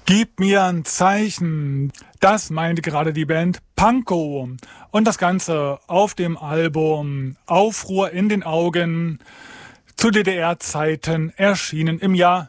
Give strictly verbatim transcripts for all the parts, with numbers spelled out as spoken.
Gib mir ein Zeichen. Das meinte gerade die Band Pankow. Und das Ganze auf dem Album Aufruhr in den Augen, zu D D R-Zeiten erschienen im Jahr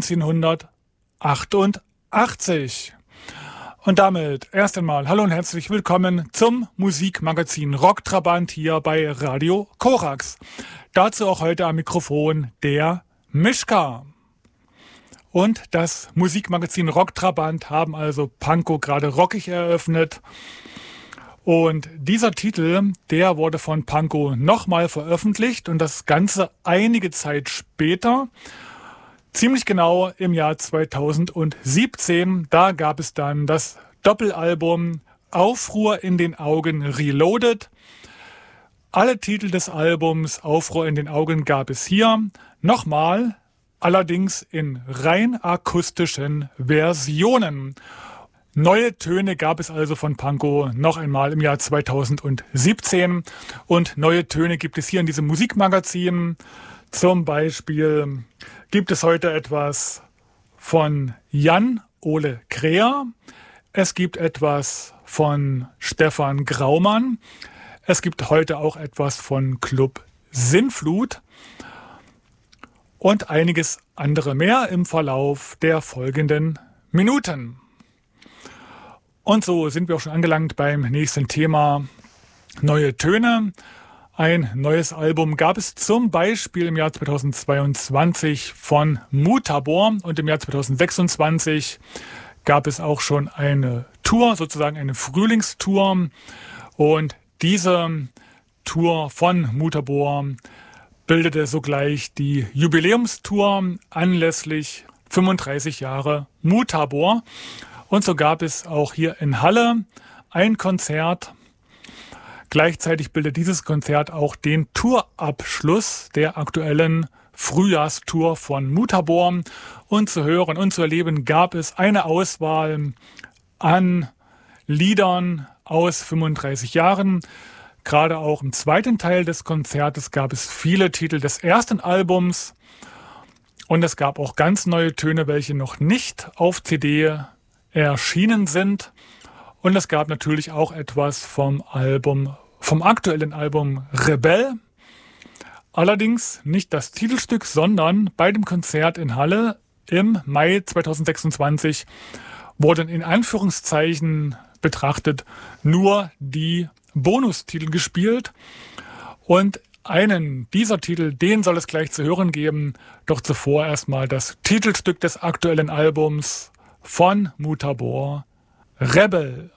neunzehnhundertachtundachtzig. Und damit erst einmal hallo und herzlich willkommen zum Musikmagazin Rocktrabant hier bei Radio Korax. Dazu auch heute am Mikrofon der Mischka. Und das Musikmagazin Rocktrabant haben also Pankow gerade rockig eröffnet. Und dieser Titel, der wurde von Pankow nochmal veröffentlicht und das Ganze einige Zeit später, ziemlich genau im Jahr zweitausendsiebzehn. Da gab es dann das Doppelalbum Aufruhr in den Augen Reloaded. Alle Titel des Albums Aufruhr in den Augen gab es hier nochmal, allerdings in rein akustischen Versionen. Neue Töne gab es also von Pankow noch einmal im Jahr zweitausendsiebzehn und neue Töne gibt es hier in diesem Musikmagazin. Zum Beispiel gibt es heute etwas von Jan Ole Kreher, es gibt etwas von Stefan Graumann, es gibt heute auch etwas von Club Sinnflut und einiges andere mehr im Verlauf der folgenden Minuten. Und so sind wir auch schon angelangt beim nächsten Thema, neue Töne. Ein neues Album gab es zum Beispiel im Jahr zweitausendzweiundzwanzig von Mutabor und im Jahr zweitausendsechsundzwanzig gab es auch schon eine Tour, sozusagen eine Frühlingstour. Und diese Tour von Mutabor bildete sogleich die Jubiläumstour anlässlich fünfunddreißig Jahre Mutabor. Und so gab es auch hier in Halle ein Konzert. Gleichzeitig bildet dieses Konzert auch den Tourabschluss der aktuellen Frühjahrstour von Mutabor. Und zu hören und zu erleben gab es eine Auswahl an Liedern aus fünfunddreißig Jahren. Gerade auch im zweiten Teil des Konzertes gab es viele Titel des ersten Albums. Und es gab auch ganz neue Töne, welche noch nicht auf C D erschienen sind. Und es gab natürlich auch etwas vom Album, vom aktuellen Album Rebell. Allerdings nicht das Titelstück, sondern bei dem Konzert in Halle im Mai zweitausendsechsundzwanzig wurden in Anführungszeichen betrachtet nur die Bonustitel gespielt. Und einen dieser Titel, den soll es gleich zu hören geben. Doch zuvor erstmal das Titelstück des aktuellen Albums von Mutabor, Rebel.